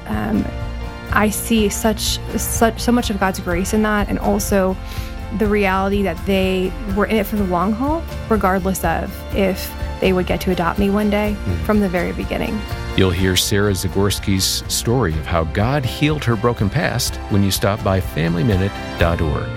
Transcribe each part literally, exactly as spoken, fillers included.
um, I see such, such so much of God's grace in that, and also the reality that they were in it for the long haul, regardless of if they would get to adopt me one day mm. from the very beginning. You'll hear Sarah Zagorski's story of how God healed her broken past when you stop by family minute dot org.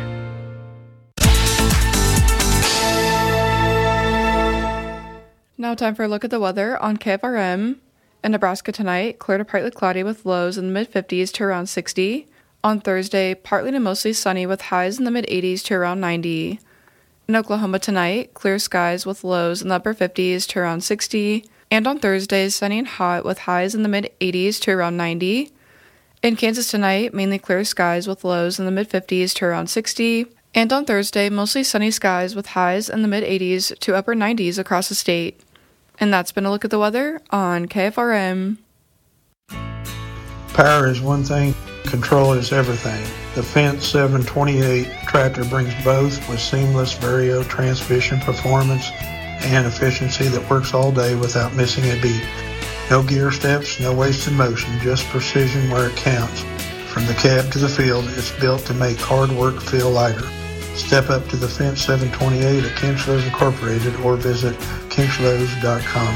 Now time for a look at the weather on K F R M. In Nebraska tonight, clear to partly cloudy with lows in the mid-fifties to around sixty. On Thursday, partly to mostly sunny with highs in the mid-eighties to around ninety. In Oklahoma tonight, clear skies with lows in the upper fifties to around sixty. And on Thursday, sunny and hot with highs in the mid-eighties to around ninety. In Kansas tonight, mainly clear skies with lows in the mid-fifties to around sixty. And on Thursday, mostly sunny skies with highs in the mid-eighties to upper nineties across the state. And that's been a look at the weather on K F R M. Power is one thing, control is everything. The Fendt seven twenty-eight tractor brings both with seamless Vario transmission performance and efficiency that works all day without missing a beat. No gear steps, no wasted motion, just precision where it counts. From the cab to the field, it's built to make hard work feel lighter. Step up to the Fendt seven twenty-eight at Kinchlows Incorporated or visit kinchlows dot com.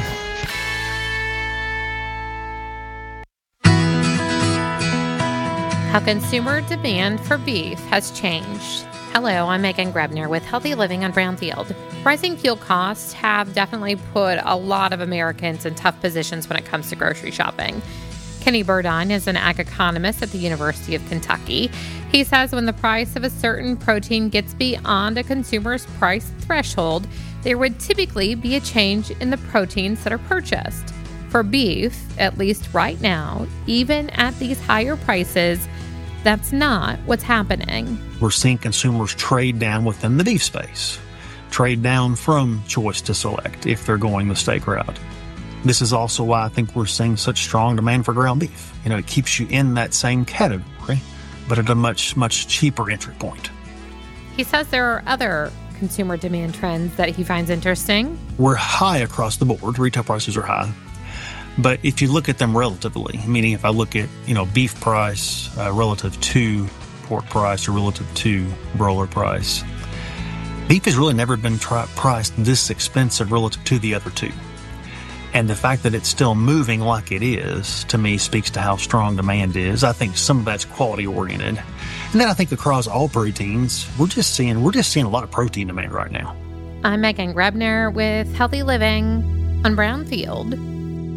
How consumer demand for beef has changed. Hello, I'm Megan Grebner with Healthy Living on Brownfield. Rising fuel costs have definitely put a lot of Americans in tough positions when it comes to grocery shopping. Kenny Burdine is an ag economist at the University of Kentucky. He says when the price of a certain protein gets beyond a consumer's price threshold, there would typically be a change in the proteins that are purchased. For beef, at least right now, even at these higher prices, that's not what's happening. We're seeing consumers trade down within the beef space, trade down from choice to select if they're going the steak route. This is also why I think we're seeing such strong demand for ground beef. You know, it keeps you in that same category, but at a much, much cheaper entry point. He says there are other consumer demand trends that he finds interesting. We're high across the board. Retail prices are high. But if you look at them relatively, meaning if I look at, you know, beef price uh, relative to pork price or relative to broiler price, beef has really never been tri- priced this expensive relative to the other two. And the fact that it's still moving like it is, to me, speaks to how strong demand is. I think some of that's quality oriented. And then I think across all proteins, we're just seeing we're just seeing a lot of protein demand right now. I'm Megan Grebner with Healthy Living on Brownfield.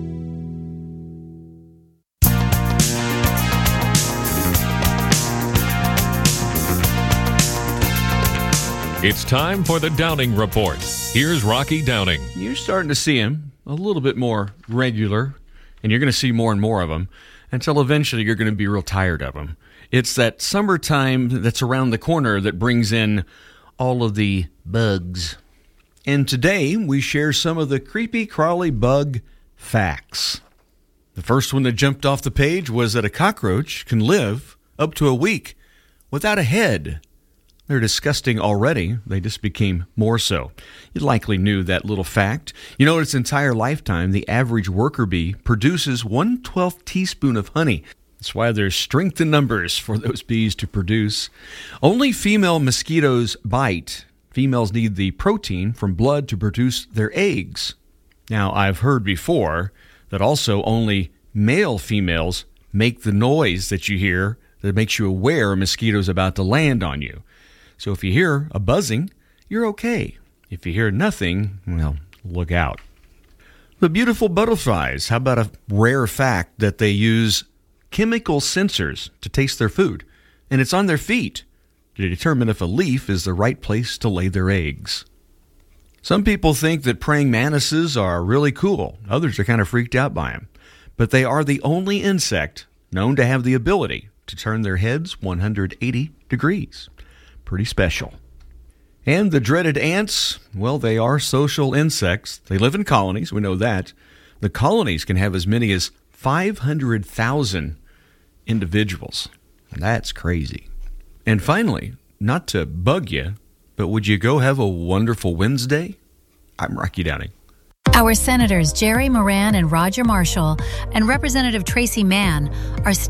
It's time for the Downing Report. Here's Rocky Downing. You're starting to see him a little bit more regular, and you're going to see more and more of them until eventually you're going to be real tired of them. It's that summertime that's around the corner that brings in all of the bugs. And today we share some of the creepy, crawly bug facts. The first one that jumped off the page was that a cockroach can live up to a week without a head. They're disgusting already. They just became more so. You likely knew that little fact. You know, in its entire lifetime, the average worker bee produces one twelfth teaspoon of honey. That's why there's strength in numbers for those bees to produce. Only female mosquitoes bite. Females need the protein from blood to produce their eggs. Now, I've heard before that also only male females make the noise that you hear that makes you aware a mosquito's about to land on you. So if you hear a buzzing, you're okay. If you hear nothing, well, look out. The beautiful butterflies, how about a rare fact that they use chemical sensors to taste their food, and it's on their feet to determine if a leaf is the right place to lay their eggs. Some people think that praying mantises are really cool. Others are kind of freaked out by them. But they are the only insect known to have the ability to turn their heads one hundred eighty degrees. Pretty special. And the dreaded ants, well, they are social insects. They live in colonies, we know that. The colonies can have as many as five hundred thousand individuals. That's crazy. And finally, not to bug you, but would you go have a wonderful Wednesday? I'm Rocky Downing. Our Senators Jerry Moran and Roger Marshall and Representative Tracy Mann are